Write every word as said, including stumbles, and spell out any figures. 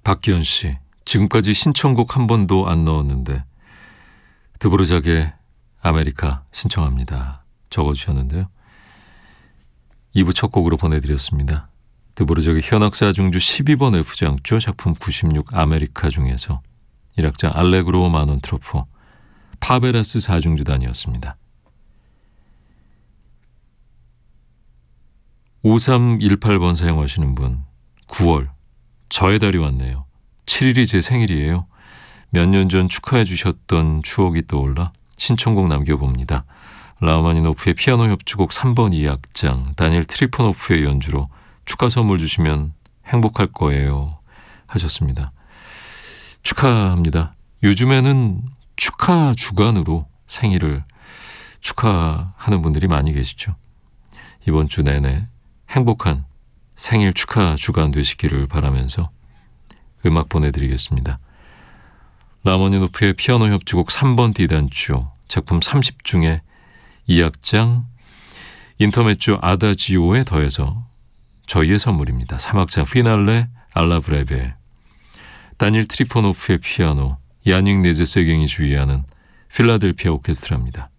박기현 씨, 지금까지 신청곡 한 번도 안 넣었는데 드보르작의 아메리카 신청합니다. 적어주셨는데요. 이 부 첫 곡으로 보내드렸습니다. 드보르작의 현악사 중주 십이 번 F장조 작품 구십육 아메리카 중에서 일 악장 알레그로 마논 트로포 파베라스 사 중주단이었습니다. 오삼일팔 번 사용하시는 분, 구월 저의 달이 왔네요. 칠 일이 제 생일이에요. 몇 년 전 축하해 주셨던 추억이 떠올라 신청곡 남겨봅니다. 라흐마니노프의 피아노 협주곡 삼 번 이 악장, 다니엘 트리포노프의 연주로 축하 선물 주시면 행복할 거예요 하셨습니다. 축하합니다. 요즘에는 축하 주간으로 생일을 축하하는 분들이 많이 계시죠. 이번 주 내내 행복한 생일 축하 주간 되시기를 바라면서 음악 보내드리겠습니다. 라흐마니노프의 피아노 협주곡 삼 번 D단조 작품 삼십 중에 이 악장 인터메조 아다지오에 더해서 저희의 선물입니다. 삼 악장 피날레 알라 브레베, 다니엘 트리포노프의 피아노, 야닉 네제세경이 주의하는 필라델피아 오케스트라입니다.